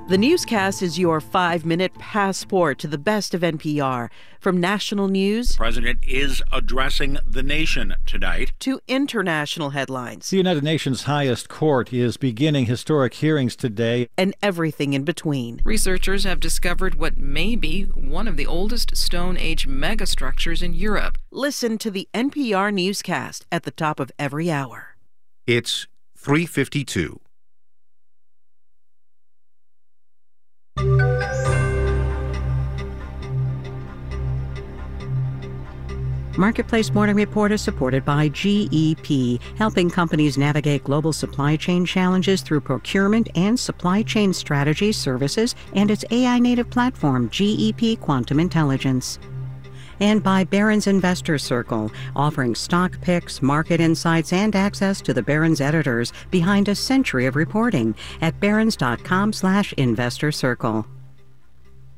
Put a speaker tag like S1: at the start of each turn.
S1: The newscast is your 5-minute passport to the best of NPR. From national news,
S2: the president is addressing the nation tonight,
S1: to international headlines.
S3: The United Nations highest court is beginning historic hearings today.
S1: And everything in between.
S4: Researchers have discovered what may be one of the oldest Stone Age megastructures in Europe.
S1: Listen to the NPR newscast at the top of every hour.
S5: It's 3:52.
S6: Marketplace Morning Report is supported by GEP, helping companies navigate global supply chain challenges through procurement and supply chain strategy services and its AI-native platform, GEP Quantum Intelligence. And by Barron's Investor Circle, offering stock picks, market insights, and access to the Barron's editors behind a century of reporting at barrons.com/investor circle.